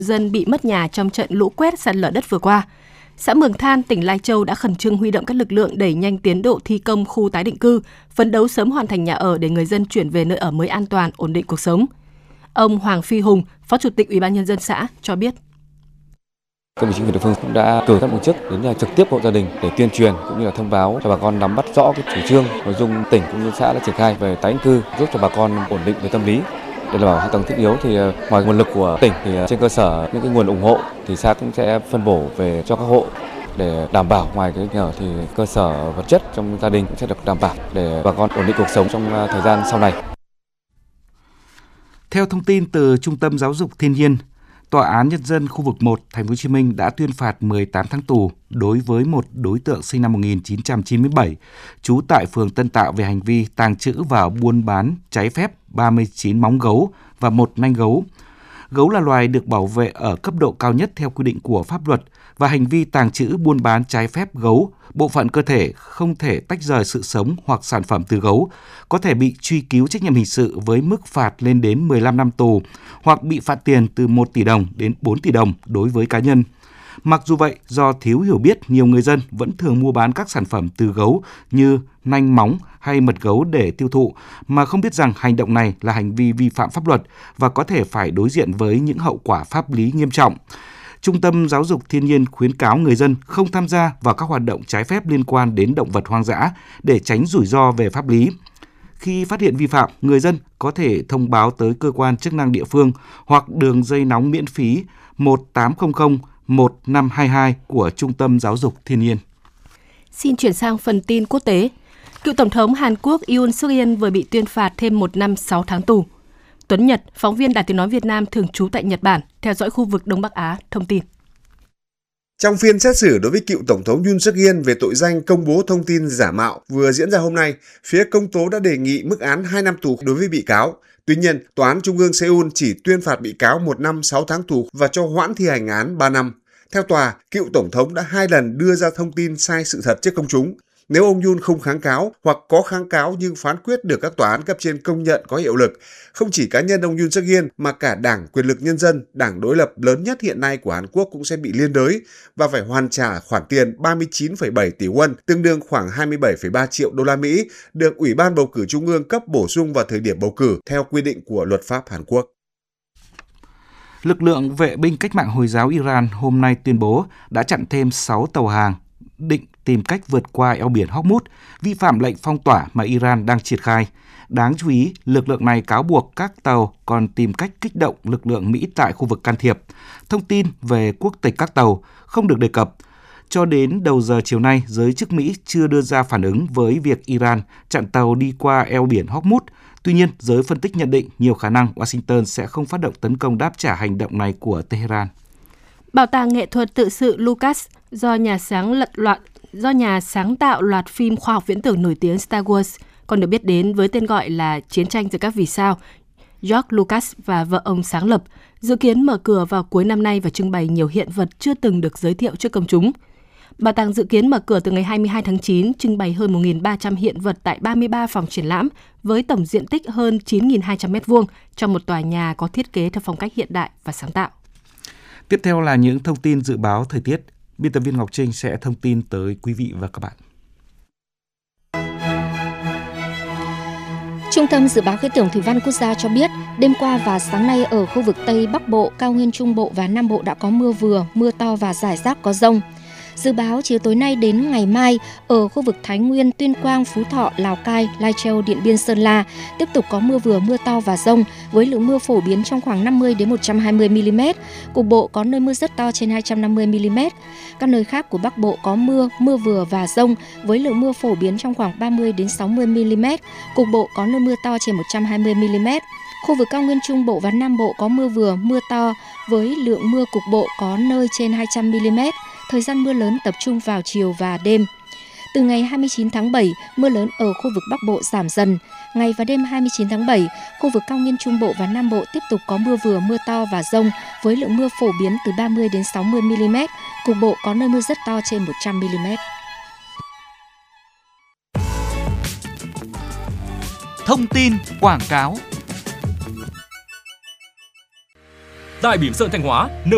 dân bị mất nhà trong trận lũ quét sạt lở đất vừa qua. Xã Mường Than, tỉnh Lai Châu đã khẩn trương huy động các lực lượng đẩy nhanh tiến độ thi công khu tái định cư, phấn đấu sớm hoàn thành nhà ở để người dân chuyển về nơi ở mới an toàn, ổn định cuộc sống. Ông Hoàng Phi Hùng, Phó Chủ tịch Ủy ban Nhân dân xã cho biết. Các vị chính quyền địa phương cũng đã cử các tổ chức đến trực tiếp hộ gia đình để tuyên truyền cũng như là thông báo cho bà con nắm bắt rõ cái chủ trương, nội dung tỉnh cũng như xã đã triển khai về tái định cư, giúp cho bà con ổn định về tâm lý. Để đảm bảo hạ tầng thiết yếu thì ngoài nguồn lực của tỉnh thì trên cơ sở những cái nguồn ủng hộ thì xã cũng sẽ phân bổ về cho các hộ để đảm bảo ngoài cái nhà ở thì cơ sở vật chất trong gia đình cũng sẽ được đảm bảo để bà con ổn định cuộc sống trong thời gian sau này. Theo thông tin từ Trung tâm Giáo dục Thiên nhiên, Tòa án Nhân dân khu vực 1 Thành phố Hồ Chí Minh đã tuyên phạt 18 tháng tù đối với một đối tượng sinh năm 1997, trú tại phường Tân Tạo về hành vi tàng trữ và buôn bán trái phép 39 móng gấu và 1 nanh gấu. Gấu là loài được bảo vệ ở cấp độ cao nhất theo quy định của pháp luật và hành vi tàng trữ buôn bán trái phép gấu, bộ phận cơ thể không thể tách rời sự sống hoặc sản phẩm từ gấu, có thể bị truy cứu trách nhiệm hình sự với mức phạt lên đến 15 năm tù hoặc bị phạt tiền từ 1 tỷ đồng đến 4 tỷ đồng đối với cá nhân. Mặc dù vậy, do thiếu hiểu biết, nhiều người dân vẫn thường mua bán các sản phẩm từ gấu như nanh móng hay mật gấu để tiêu thụ mà không biết rằng hành động này là hành vi vi phạm pháp luật và có thể phải đối diện với những hậu quả pháp lý nghiêm trọng. Trung tâm Giáo dục Thiên nhiên khuyến cáo người dân không tham gia vào các hoạt động trái phép liên quan đến động vật hoang dã để tránh rủi ro về pháp lý. Khi phát hiện vi phạm, người dân có thể thông báo tới cơ quan chức năng địa phương hoặc đường dây nóng miễn phí 1800 1522 của Trung tâm Giáo dục Thiên nhiên. Xin chuyển sang phần tin quốc tế. Cựu Tổng thống Hàn Quốc Yoon Suk Yeol vừa bị tuyên phạt thêm 1 năm 6 tháng tù. Tuấn Nhật, phóng viên Đài Tiếng nói Việt Nam thường trú tại Nhật Bản, theo dõi khu vực Đông Bắc Á, thông tin. Trong phiên xét xử đối với cựu Tổng thống Yoon Suk Yeol về tội danh công bố thông tin giả mạo vừa diễn ra hôm nay, phía công tố đã đề nghị mức án 2 năm tù đối với bị cáo. Tuy nhiên, Tòa án Trung ương Seoul chỉ tuyên phạt bị cáo 1 năm 6 tháng tù và cho hoãn thi hành án 3 năm. Theo tòa, cựu Tổng thống đã 2 lần đưa ra thông tin sai sự thật trước công chúng. Nếu ông Yoon không kháng cáo hoặc có kháng cáo nhưng phán quyết được các tòa án cấp trên công nhận có hiệu lực, không chỉ cá nhân ông Yoon Suk Yeol mà cả Đảng Quyền lực Nhân dân, đảng đối lập lớn nhất hiện nay của Hàn Quốc cũng sẽ bị liên đới và phải hoàn trả khoản tiền 39,7 tỷ won, tương đương khoảng 27,3 triệu đô la Mỹ, được Ủy ban bầu cử Trung ương cấp bổ sung vào thời điểm bầu cử theo quy định của luật pháp Hàn Quốc. Lực lượng vệ binh cách mạng Hồi giáo Iran hôm nay tuyên bố đã chặn thêm 6 tàu hàng định tìm cách vượt qua eo biển Hormuz, vi phạm lệnh phong tỏa mà Iran đang triển khai. Đáng chú ý, lực lượng này cáo buộc các tàu còn tìm cách kích động lực lượng Mỹ tại khu vực can thiệp. Thông tin về quốc tịch các tàu không được đề cập. Cho đến đầu giờ chiều nay, giới chức Mỹ chưa đưa ra phản ứng với việc Iran chặn tàu đi qua eo biển Hormuz. Tuy nhiên, giới phân tích nhận định nhiều khả năng Washington sẽ không phát động tấn công đáp trả hành động này của Tehran. Bảo tàng nghệ thuật tự sự Lucas do nhà sáng tạo loạt phim khoa học viễn tưởng nổi tiếng Star Wars, còn được biết đến với tên gọi là Chiến tranh giữa các vì sao, George Lucas và vợ ông sáng lập, dự kiến mở cửa vào cuối năm nay và trưng bày nhiều hiện vật chưa từng được giới thiệu trước công chúng. Bảo tàng dự kiến mở cửa từ ngày 22 tháng 9, trưng bày hơn 1.300 hiện vật tại 33 phòng triển lãm với tổng diện tích hơn 9.200 m2 trong một tòa nhà có thiết kế theo phong cách hiện đại và sáng tạo. Tiếp theo là những thông tin dự báo thời tiết. Biên tập viên Ngọc Trinh sẽ thông tin tới quý vị và các bạn. Trung tâm Dự báo Khí tượng Thủy văn Quốc gia cho biết, đêm qua và sáng nay ở khu vực Tây Bắc Bộ, Cao Nguyên Trung Bộ và Nam Bộ đã có mưa vừa, mưa to và rải rác có dông. Dự báo chiều tối nay đến ngày mai, ở khu vực Thái Nguyên, Tuyên Quang, Phú Thọ, Lào Cai, Lai Châu, Điện Biên, Sơn La tiếp tục có mưa vừa, mưa to và dông với lượng mưa phổ biến trong khoảng 50 đến 120 mm, cục bộ có nơi mưa rất to trên 250 mm. Các nơi khác của Bắc Bộ có mưa, mưa vừa và dông với lượng mưa phổ biến trong khoảng 30 đến 60 mm, cục bộ có nơi mưa to trên 120 mm. Khu vực Cao Nguyên Trung Bộ và Nam Bộ có mưa vừa, mưa to với lượng mưa cục bộ có nơi trên 200 mm. Thời gian mưa lớn tập trung vào chiều và đêm. Từ ngày 29 tháng 7, mưa lớn ở khu vực Bắc Bộ giảm dần. Ngày và đêm 29 tháng 7, khu vực Cao Nguyên Trung Bộ và Nam Bộ tiếp tục có mưa vừa, mưa to và dông với lượng mưa phổ biến từ 30 đến 60 mm, cục bộ có nơi mưa rất to trên 100 mm. Thông tin quảng cáo. Tại Bỉm Sơn Thanh Hóa,